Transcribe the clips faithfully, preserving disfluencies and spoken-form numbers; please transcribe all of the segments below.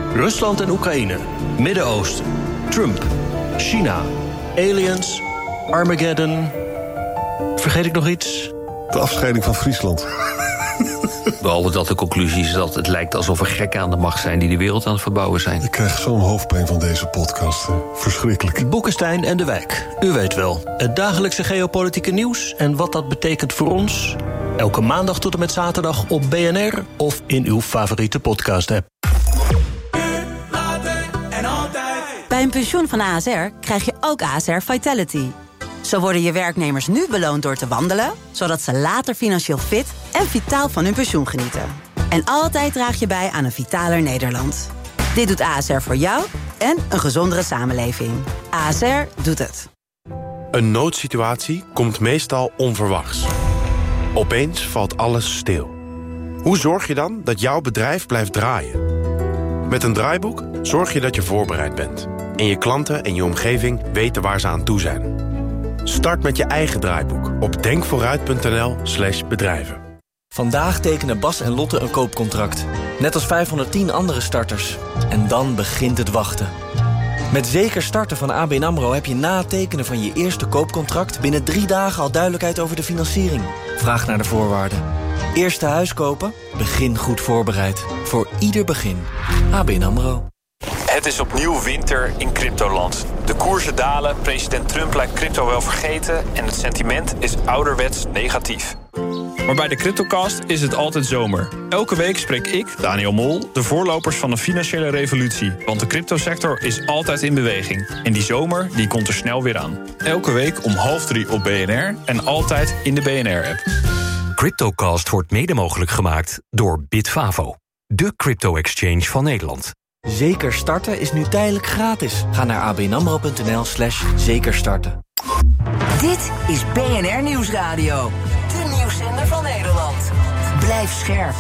Rusland en Oekraïne, Midden-Oosten, Trump, China, aliens, Armageddon. Vergeet ik nog iets? De afscheiding van Friesland. Behalve dat de conclusie is dat het lijkt alsof er gekken aan de macht zijn die de wereld aan het verbouwen zijn. Ik krijg zo'n hoofdpijn van deze podcast. Verschrikkelijk. Boekenstein en de Wijk. U weet wel, het dagelijkse geopolitieke nieuws en wat dat betekent voor ons. Elke maandag tot en met zaterdag op B N R of in uw favoriete podcast-app. Bij een pensioen van A S R krijg je ook A S R Vitality. Zo worden je werknemers nu beloond door te wandelen, zodat ze later financieel fit en vitaal van hun pensioen genieten. En altijd draag je bij aan een vitaler Nederland. Dit doet A S R voor jou en een gezondere samenleving. A S R doet het. Een noodsituatie komt meestal onverwachts. Opeens valt alles stil. Hoe zorg je dan dat jouw bedrijf blijft draaien? Met een draaiboek zorg je dat je voorbereid bent. En je klanten en je omgeving weten waar ze aan toe zijn. Start met je eigen draaiboek op denkvooruit.nl slash bedrijven. Vandaag tekenen Bas en Lotte een koopcontract. Net als vijfhonderdtien andere starters. En dan begint het wachten. Met Zeker Starten van A B N AMRO heb je na het tekenen van je eerste koopcontract binnen drie dagen al duidelijkheid over de financiering. Vraag naar de voorwaarden. Eerste huis kopen? Begin goed voorbereid. Voor ieder begin. A B N AMRO. Het is opnieuw winter in cryptoland. De koersen dalen, president Trump lijkt crypto wel vergeten en het sentiment is ouderwets negatief. Maar bij de CryptoCast is het altijd zomer. Elke week spreek ik, Daniel Mol, de voorlopers van een financiële revolutie. Want de cryptosector is altijd in beweging. En die zomer die komt er snel weer aan. Elke week om half drie op B N R en altijd in de B N R-app. CryptoCast wordt mede mogelijk gemaakt door Bitfavo, de crypto-exchange van Nederland. Zeker Starten is nu tijdelijk gratis. Ga naar abnamro.nl slash zekerstarten. Dit is B N R Nieuwsradio. De nieuwszender van Nederland. Blijf scherp.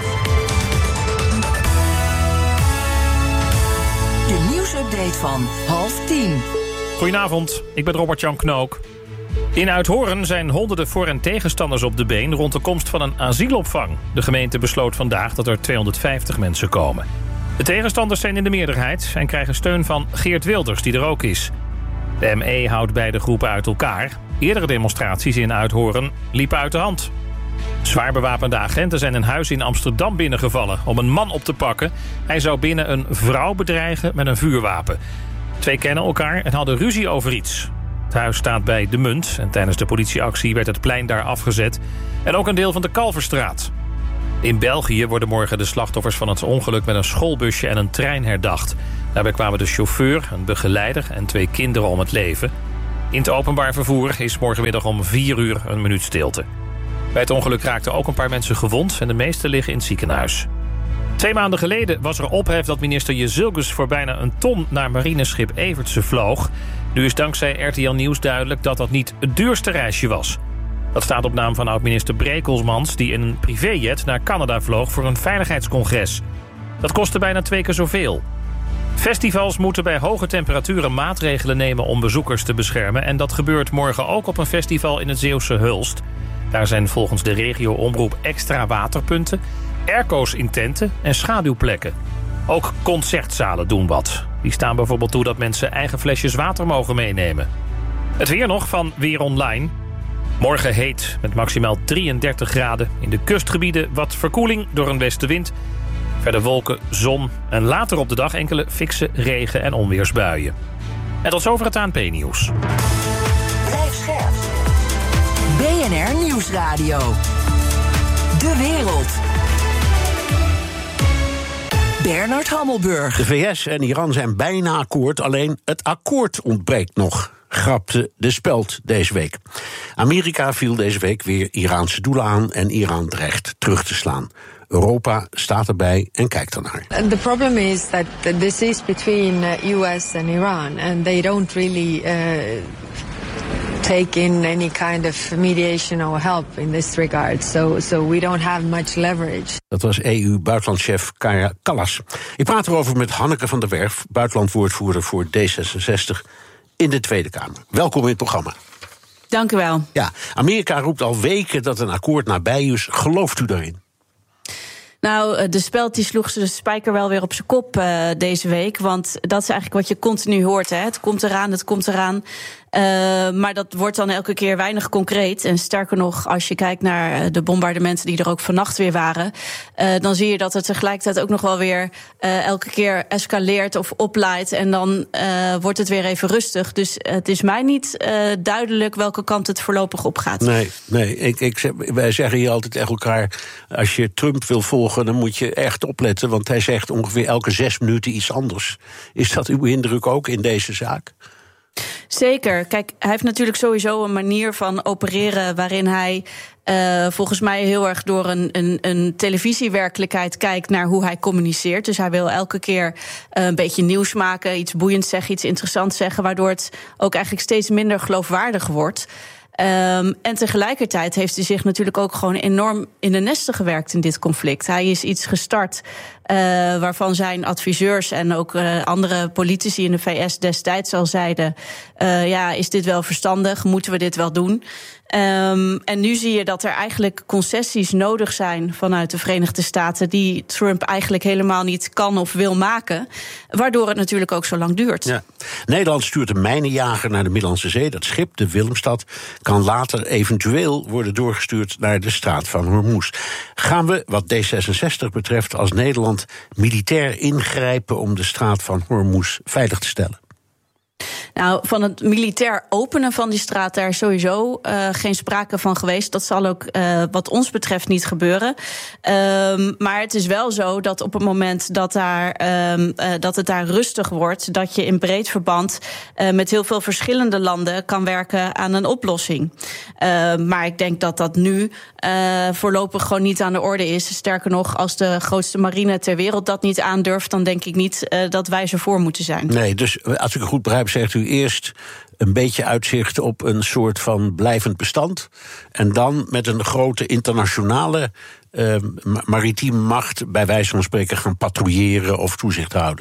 De nieuwsupdate van half tien. Goedenavond, ik ben Robert-Jan Knook. In Uithoren zijn honderden voor- en tegenstanders op de been rond de komst van een asielopvang. De gemeente besloot vandaag dat er tweehonderdvijftig mensen komen. De tegenstanders zijn in de meerderheid en krijgen steun van Geert Wilders, die er ook is. De M E houdt beide groepen uit elkaar. Eerdere demonstraties in Uithoren liepen uit de hand. Zwaar bewapende agenten zijn een huis in Amsterdam binnengevallen om een man op te pakken. Hij zou binnen een vrouw bedreigen met een vuurwapen. Twee kennen elkaar en hadden ruzie over iets. Het huis staat bij De Munt en tijdens de politieactie werd het plein daar afgezet. En ook een deel van de Kalverstraat. In België worden morgen de slachtoffers van het ongeluk met een schoolbusje en een trein herdacht. Daarbij kwamen de chauffeur, een begeleider en twee kinderen om het leven. In het openbaar vervoer is morgenmiddag om vier uur een minuut stilte. Bij het ongeluk raakten ook een paar mensen gewond en de meeste liggen in het ziekenhuis. Twee maanden geleden was er ophef dat minister Jezilgus voor bijna een ton naar marineschip Evertse vloog. Nu is dankzij R T L Nieuws duidelijk dat dat niet het duurste reisje was. Dat staat op naam van oud-minister Brekelsmans, die in een privéjet naar Canada vloog voor een veiligheidscongres. Dat kostte bijna twee keer zoveel. Festivals moeten bij hoge temperaturen maatregelen nemen om bezoekers te beschermen. En dat gebeurt morgen ook op een festival in het Zeeuwse Hulst. Daar zijn volgens de regio-omroep extra waterpunten, airco's in tenten en schaduwplekken. Ook concertzalen doen wat. Die staan bijvoorbeeld toe dat mensen eigen flesjes water mogen meenemen. Het weer nog van Weer Online. Morgen heet met maximaal drieëndertig graden. In de kustgebieden wat verkoeling door een westenwind. Verder wolken, zon en later op de dag enkele fikse regen- en onweersbuien. En tot zover het A N P-nieuws. Blijf scherp. B N R Nieuwsradio. De wereld. Bernard Hammelburg. De V S en Iran zijn bijna akkoord, alleen het akkoord ontbreekt nog, grapte De Speld deze week. Amerika viel deze week weer Iraanse doelen aan en Iran dreigt terug te slaan. Europa staat erbij en kijkt ernaar. The problem is that this is between U S and Iran and they don't really uh, take in any kind of mediation or help in this regard. So, so we don't have much leverage. Dat was E U-buitenlandchef Kaja Kallas. Ik praat erover met Hanneke van der Werf, buitenlandwoordvoerder voor D zesenzestig in de Tweede Kamer. Welkom in het programma. Dank u wel. Ja, Amerika roept al weken dat een akkoord nabij is. Gelooft u daarin? Nou, de Speld die sloeg de spijker wel weer op zijn kop uh, deze week. Want dat is eigenlijk wat je continu hoort. Hè. Het komt eraan, het komt eraan. Uh, maar dat wordt dan elke keer weinig concreet. En sterker nog, als je kijkt naar de bombardementen die er ook vannacht weer waren, Uh, dan zie je dat het tegelijkertijd ook nog wel weer uh, elke keer escaleert of oplaait. En dan uh, wordt het weer even rustig. Dus het is mij niet uh, duidelijk welke kant het voorlopig op gaat. Nee, nee ik, ik zeg, wij zeggen hier altijd tegen elkaar, als je Trump wil volgen, dan moet je echt opletten, want hij zegt ongeveer elke zes minuten iets anders. Is dat uw indruk ook in deze zaak? Zeker. Kijk, hij heeft natuurlijk sowieso een manier van opereren waarin hij Uh, volgens mij heel erg door een, een, een televisiewerkelijkheid kijkt naar hoe hij communiceert. Dus hij wil elke keer uh, een beetje nieuws maken, iets boeiends zeggen, iets interessants zeggen, waardoor het ook eigenlijk steeds minder geloofwaardig wordt. Um, en tegelijkertijd heeft hij zich natuurlijk ook gewoon enorm in de nesten gewerkt in dit conflict. Hij is iets gestart uh, waarvan zijn adviseurs en ook uh, andere politici in de V S destijds al zeiden, Uh, ja, is dit wel verstandig? Moeten we dit wel doen? Um, en nu zie je dat er eigenlijk concessies nodig zijn vanuit de Verenigde Staten die Trump eigenlijk helemaal niet kan of wil maken, waardoor het natuurlijk ook zo lang duurt. Ja. Nederland stuurt een mijnenjager naar de Middellandse Zee. Dat schip, de Willemstad, kan later eventueel worden doorgestuurd naar de straat van Hormuz. Gaan we, wat D zesenzestig betreft, als Nederland militair ingrijpen om de straat van Hormuz veilig te stellen? Nou, van het militair openen van die straat, daar is sowieso uh, geen sprake van geweest. Dat zal ook uh, wat ons betreft niet gebeuren. Um, maar het is wel zo dat op het moment dat, daar, um, uh, dat het daar rustig wordt, dat je in breed verband uh, met heel veel verschillende landen kan werken aan een oplossing. Uh, maar ik denk dat dat nu uh, voorlopig gewoon niet aan de orde is. Sterker nog, als de grootste marine ter wereld dat niet aandurft, dan denk ik niet uh, dat wij ze voor moeten zijn. Nee, dus als ik het goed begrijp, zegt u eerst een beetje uitzicht op een soort van blijvend bestand, en dan met een grote internationale uh, maritieme macht bij wijze van spreken gaan patrouilleren of toezicht houden.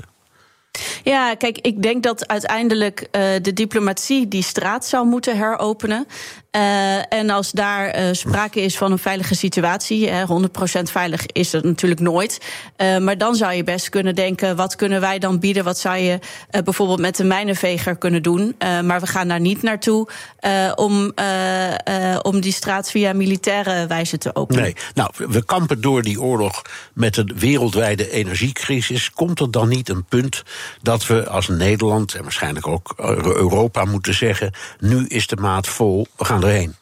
Ja, kijk, ik denk dat uiteindelijk uh, de diplomatie die straat zou moeten heropenen. Uh, en als daar uh, sprake is van een veilige situatie, hè, honderd procent veilig is het natuurlijk nooit. Uh, maar dan zou je best kunnen denken, wat kunnen wij dan bieden? Wat zou je uh, bijvoorbeeld met de mijnenveger kunnen doen? Uh, maar we gaan daar niet naartoe uh, om, uh, uh, om die straat via militaire wijze te openen. Nee, nou, we kampen door die oorlog met een wereldwijde energiecrisis. Komt er dan niet een punt dat we als Nederland en waarschijnlijk ook Europa moeten zeggen, nu is de maat vol, we gaan erheen?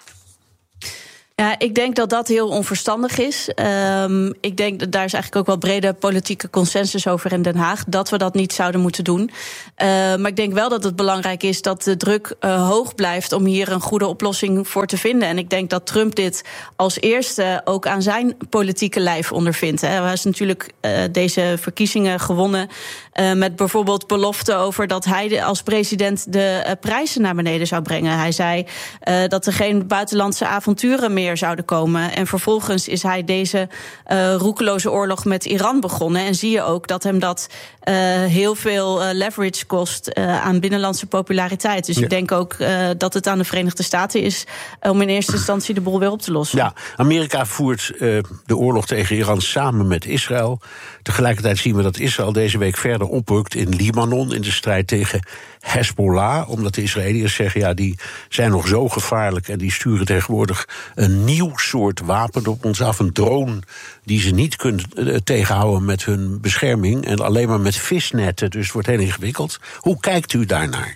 Ja, ik denk dat dat heel onverstandig is. Um, ik denk dat daar is eigenlijk ook wel brede politieke consensus over in Den Haag, dat we dat niet zouden moeten doen. Uh, maar ik denk wel dat het belangrijk is dat de druk uh, hoog blijft om hier een goede oplossing voor te vinden. En ik denk dat Trump dit als eerste ook aan zijn politieke lijf ondervindt. Hè. Hij is natuurlijk uh, deze verkiezingen gewonnen uh, met bijvoorbeeld belofte over dat hij de, als president de uh, prijzen naar beneden zou brengen. Hij zei uh, dat er geen buitenlandse avonturen meer zouden komen. En vervolgens is hij deze uh, roekeloze oorlog met Iran begonnen. En zie je ook dat hem dat uh, heel veel uh, leverage kost uh, aan binnenlandse populariteit. Dus ja. ik denk ook uh, dat het aan de Verenigde Staten is uh, om in eerste instantie de boel weer op te lossen. Ja, Amerika voert uh, de oorlog tegen Iran samen met Israël. Tegelijkertijd zien we dat Israël deze week verder oprukt in Libanon in de strijd tegen Hezbollah, omdat de Israëliërs zeggen, ja, die zijn nog zo gevaarlijk en die sturen tegenwoordig een nieuw soort wapen op ons af, een drone die ze niet kunnen uh, tegenhouden met hun bescherming en alleen maar met visnetten, dus het wordt heel ingewikkeld. Hoe kijkt u daarnaar?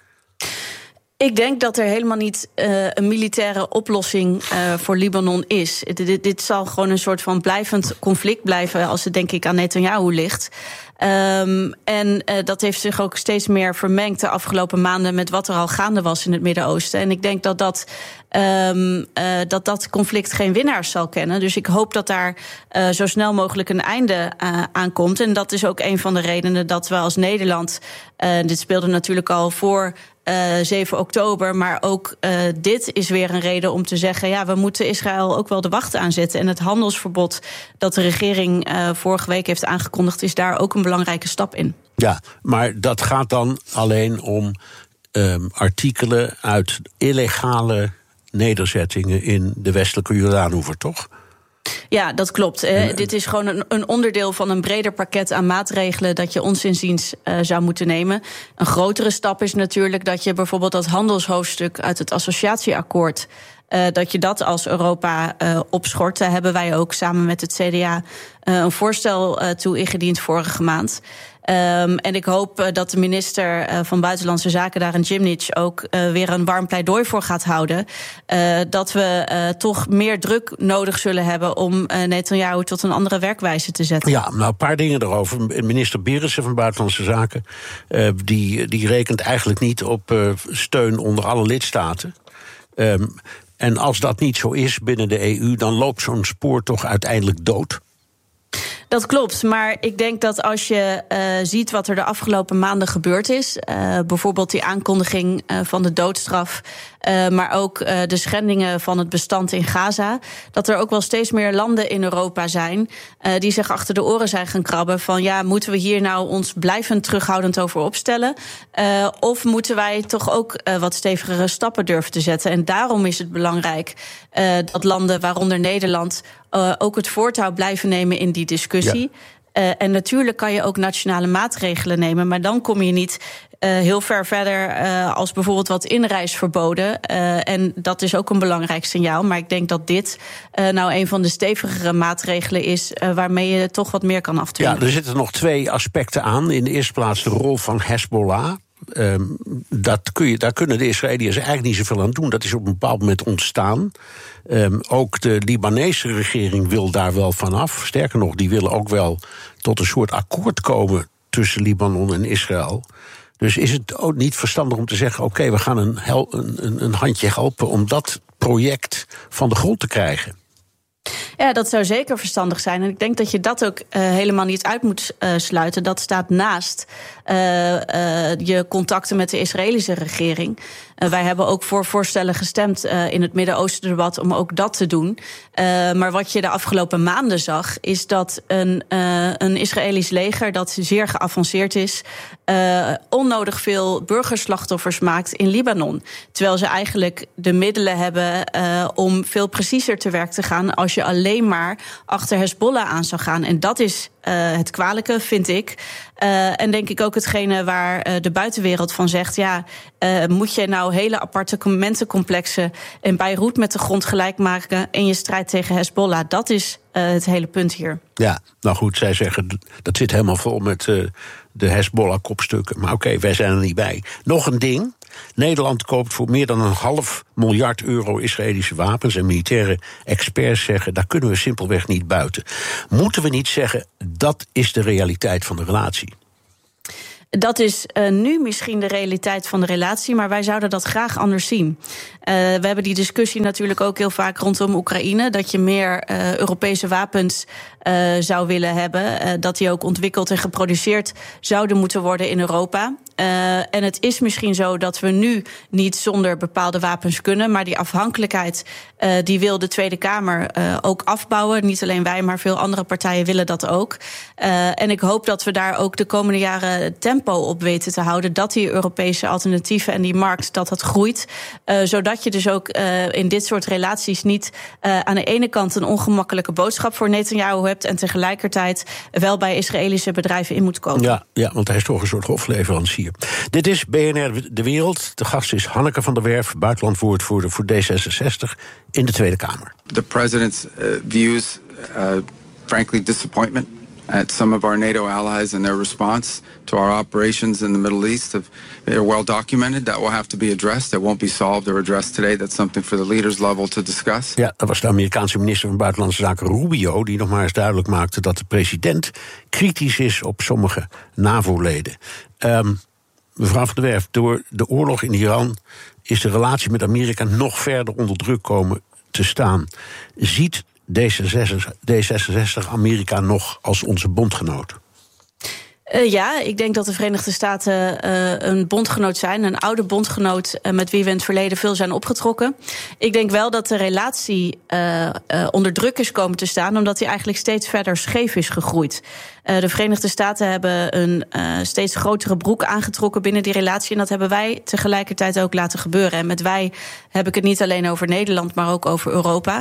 Ik denk dat er helemaal niet uh, een militaire oplossing uh, voor Libanon is. Dit, dit zal gewoon een soort van blijvend conflict blijven als het denk ik aan Netanyahu ligt. Um, en uh, dat heeft zich ook steeds meer vermengd de afgelopen maanden met wat er al gaande was in het Midden-Oosten. En ik denk dat dat, um, uh, dat dat conflict geen winnaars zal kennen. Dus ik hoop dat daar uh, zo snel mogelijk een einde uh, aan komt. En dat is ook een van de redenen dat we als Nederland, uh, dit speelde natuurlijk al voor Uh, zeven oktober, maar ook uh, dit is weer een reden om te zeggen, ja, we moeten Israël ook wel de wacht aanzetten. En het handelsverbod dat de regering uh, vorige week heeft aangekondigd, is daar ook een belangrijke stap in. Ja, maar dat gaat dan alleen om um, artikelen uit illegale nederzettingen in de westelijke Jordaanoever, toch? Ja, dat klopt. Uh, dit is gewoon een, een onderdeel van een breder pakket aan maatregelen dat je ons inziens uh, zou moeten nemen. Een grotere stap is natuurlijk dat je bijvoorbeeld dat handelshoofdstuk uit het associatieakkoord, Uh, dat je dat als Europa uh, opschort. Daar hebben wij ook samen met het C D A uh, een voorstel uh, toe ingediend vorige maand. Um, en ik hoop uh, dat de minister uh, van Buitenlandse Zaken, Darren Jimnich, ook uh, weer een warm pleidooi voor gaat houden. Uh, dat we uh, toch meer druk nodig zullen hebben om uh, Netanyahu tot een andere werkwijze te zetten. Ja, nou een paar dingen erover. Minister Berendsen van Buitenlandse Zaken, uh, die, die rekent eigenlijk niet op uh, steun onder alle lidstaten. Um, En als dat niet zo is binnen de E U, dan loopt zo'n spoor toch uiteindelijk dood? Dat klopt, maar ik denk dat als je uh, ziet wat er de afgelopen maanden gebeurd is, Uh, bijvoorbeeld die aankondiging uh, van de doodstraf, Uh, maar ook uh, de schendingen van het bestand in Gaza, dat er ook wel steeds meer landen in Europa zijn uh, die zich achter de oren zijn gaan krabben van ja, moeten we hier nou ons blijvend terughoudend over opstellen? Uh, of moeten wij toch ook uh, wat stevigere stappen durven te zetten? En daarom is het belangrijk uh, dat landen, waaronder Nederland, uh, ook het voortouw blijven nemen in die discussie. Ja. Uh, en natuurlijk kan je ook nationale maatregelen nemen, maar dan kom je niet uh, heel ver verder uh, als bijvoorbeeld wat inreisverboden. Uh, en dat is ook een belangrijk signaal. Maar ik denk dat dit uh, nou een van de stevigere maatregelen is uh, waarmee je toch wat meer kan afdwingen. Ja, er zitten nog twee aspecten aan. In de eerste plaats de rol van Hezbollah. Um, dat kun je, daar kunnen de Israëliërs eigenlijk niet zoveel aan doen. Dat is op een bepaald moment ontstaan. Um, ook de Libanese regering wil daar wel vanaf. Sterker nog, die willen ook wel tot een soort akkoord komen tussen Libanon en Israël. Dus is het ook niet verstandig om te zeggen, oké, okay, we gaan een, hel, een, een handje helpen om dat project van de grond te krijgen? Ja, dat zou zeker verstandig zijn. En ik denk dat je dat ook uh, helemaal niet uit moet uh, sluiten. Dat staat naast uh, uh, je contacten met de Israëlische regering. Uh, wij hebben ook voor voorstellen gestemd uh, in het Midden-Oosten-debat om ook dat te doen. Uh, maar wat je de afgelopen maanden zag, is dat een, uh, een Israëlisch leger dat zeer geavanceerd is, uh, onnodig veel burgerslachtoffers maakt in Libanon. Terwijl ze eigenlijk de middelen hebben uh, om veel preciezer te werk te gaan als je alleen maar achter Hezbollah aan zou gaan. En dat is uh, het kwalijke, vind ik. Uh, en denk ik ook hetgene waar uh, de buitenwereld van zegt, ja, uh, moet je nou hele appartementencomplexen in Beirut met de grond gelijk maken in je strijd tegen Hezbollah? Dat is uh, het hele punt hier. Ja, nou goed, zij zeggen dat zit helemaal vol met uh, de Hezbollah-kopstukken. Maar oké, okay, wij zijn er niet bij. Nog een ding. Nederland koopt voor meer dan een half miljard euro Israëlische wapens. En militaire experts zeggen, daar kunnen we simpelweg niet buiten. Moeten we niet zeggen, dat is de realiteit van de relatie? Dat is uh, nu misschien de realiteit van de relatie, maar wij zouden dat graag anders zien. Uh, we hebben die discussie natuurlijk ook heel vaak rondom Oekraïne, dat je meer uh, Europese wapens uh, zou willen hebben, uh, dat die ook ontwikkeld en geproduceerd zouden moeten worden in Europa. Uh, en het is misschien zo dat we nu niet zonder bepaalde wapens kunnen, maar die afhankelijkheid uh, die wil de Tweede Kamer uh, ook afbouwen. Niet alleen wij, maar veel andere partijen willen dat ook. Uh, en ik hoop dat we daar ook de komende jaren tempo op weten te houden, dat die Europese alternatieven en die markt, dat dat groeit. Uh, zodat je dus ook uh, in dit soort relaties niet uh, aan de ene kant een ongemakkelijke boodschap voor Netanyahu hebt en tegelijkertijd wel bij Israëlische bedrijven in moet komen. Ja, ja, want hij is toch een soort hofleverancier. Dit is B N R De Wereld. De gast is Hanneke van der Werf, buitenlandwoordvoerder voor D zesenzestig in de Tweede Kamer. The president's uh, views, uh, frankly, disappointment at some of our NATO allies and their response to our operations in the Middle East. They're well documented. That will have to be addressed. That won't be solved or addressed today. That's something for the leaders level to discuss. Ja, dat was de Amerikaanse minister van Buitenlandse Zaken Rubio, die nog maar eens duidelijk maakte dat de president kritisch is op sommige NAVO-leden. Um, mevrouw van der Werf, door de oorlog in Iran is de relatie met Amerika nog verder onder druk komen te staan. Ziet D zesenzestig Amerika nog als onze bondgenoot? Uh, ja, ik denk dat de Verenigde Staten uh, een bondgenoot zijn. Een oude bondgenoot uh, met wie we in het verleden veel zijn opgetrokken. Ik denk wel dat de relatie uh, uh, onder druk is komen te staan, omdat die eigenlijk steeds verder scheef is gegroeid. Uh, de Verenigde Staten hebben een uh, steeds grotere broek aangetrokken binnen die relatie. En dat hebben wij tegelijkertijd ook laten gebeuren. En met wij heb ik het niet alleen over Nederland, maar ook over Europa.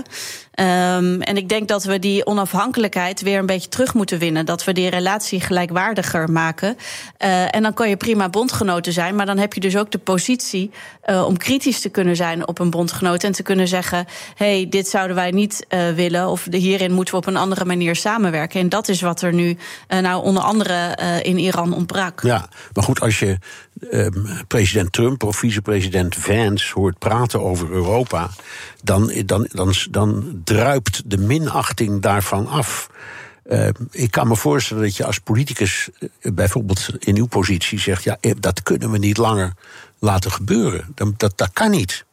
Um, en ik denk dat we die onafhankelijkheid weer een beetje terug moeten winnen. Dat we die relatie gelijkwaardiger maken. Uh, en dan kan je prima bondgenoten zijn, maar dan heb je dus ook de positie uh, om kritisch te kunnen zijn op een bondgenoot en te kunnen zeggen, hey, dit zouden wij niet uh, willen, of hierin moeten we op een andere manier samenwerken. En dat is wat er nu uh, nou onder andere uh, in Iran ontbrak. Ja, maar goed, als je uh, president Trump of vicepresident Vance hoort praten over Europa, dan, dan, dan, dan druipt de minachting daarvan af. Uh, ik kan me voorstellen dat je als politicus, uh, bijvoorbeeld in uw positie, zegt, ja, dat kunnen we niet langer laten gebeuren. Dat, dat, dat kan niet.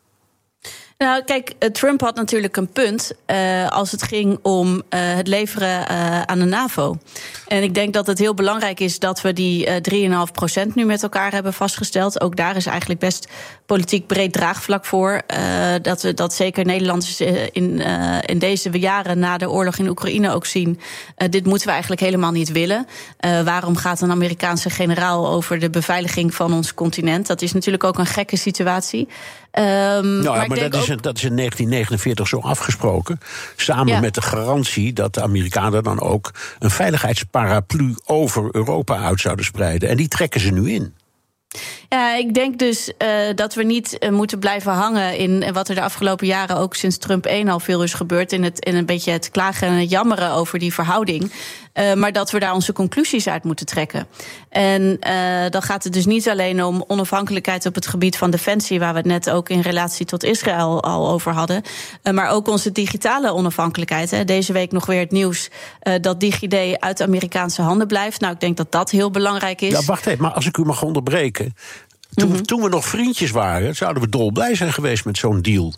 Nou, kijk, Trump had natuurlijk een punt uh, als het ging om uh, het leveren uh, aan de NAVO. En ik denk dat het heel belangrijk is dat we die uh, drie komma vijf procent nu met elkaar hebben vastgesteld. Ook daar is eigenlijk best politiek breed draagvlak voor. Uh, dat we dat zeker Nederlanders uh, in, uh, in deze jaren na de oorlog in Oekraïne ook zien. Uh, dit moeten we eigenlijk helemaal niet willen. Uh, waarom gaat een Amerikaanse generaal over de beveiliging van ons continent? Dat is natuurlijk ook een gekke situatie. Um, nou, ja, maar maar dat, is een, dat is in negentien negenenveertig zo afgesproken. Samen ja. met de garantie dat de Amerikanen dan ook een veiligheidsparaplu over Europa uit zouden spreiden. En die trekken ze nu in. Ja, ik denk dus uh, dat we niet uh, moeten blijven hangen in wat er de afgelopen jaren ook sinds Trump één al veel is gebeurd. In, het, in een beetje het klagen en het jammeren over die verhouding. Uh, maar dat we daar onze conclusies uit moeten trekken. En uh, dan gaat het dus niet alleen om onafhankelijkheid op het gebied van defensie, waar we het net ook in relatie tot Israël al over hadden. Uh, maar ook onze digitale onafhankelijkheid. Hè. Deze week nog weer het nieuws uh, dat DigiD uit Amerikaanse handen blijft. Nou, ik denk dat dat heel belangrijk is. Ja, wacht even, maar als ik u mag onderbreken. Toen, mm-hmm. toen we nog vriendjes waren, zouden we dolblij zijn geweest met zo'n deal.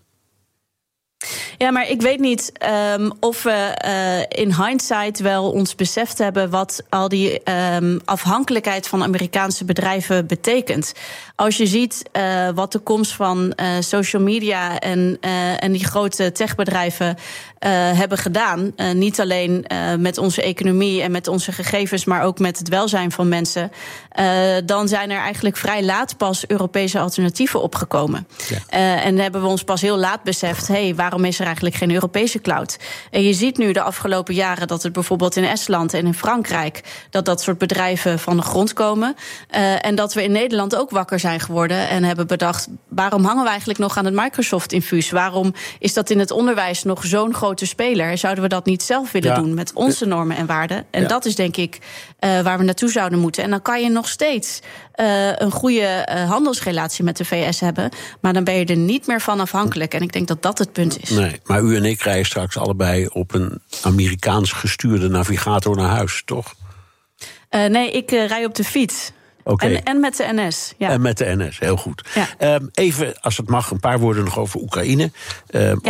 Ja, maar ik weet niet um, of we uh, in hindsight wel ons beseft hebben wat al die um, afhankelijkheid van Amerikaanse bedrijven betekent. Als je ziet uh, wat de komst van uh, social media en, uh, en die grote techbedrijven uh, hebben gedaan, uh, niet alleen uh, met onze economie en met onze gegevens, maar ook met het welzijn van mensen, uh, dan zijn er eigenlijk vrij laat pas Europese alternatieven opgekomen. Ja. Uh, en hebben we ons pas heel laat beseft, hé, hey, waarom is er eigenlijk geen Europese cloud? En je ziet nu de afgelopen jaren dat het bijvoorbeeld in Estland en in Frankrijk, dat dat soort bedrijven van de grond komen. Uh, en dat we in Nederland ook wakker zijn geworden en hebben bedacht, waarom hangen we eigenlijk nog aan het Microsoft-infuus? Waarom is dat in het onderwijs nog zo'n grote speler? Zouden we dat niet zelf willen ja. doen met onze normen en waarden? En ja. dat is denk ik uh, waar we naartoe zouden moeten. En dan kan je nog steeds uh, een goede uh, handelsrelatie met de V S hebben, maar dan ben je er niet meer van afhankelijk. En ik denk dat dat het punt is. Nee, maar u en ik rijden straks allebei op een Amerikaans gestuurde navigator naar huis, toch? Uh, nee, ik uh, rij op de fiets. Okay. En, en met de N S. Ja. En met de N S, heel goed. Ja. Um, even, als het mag, een paar woorden nog over Oekraïne. Um, ja.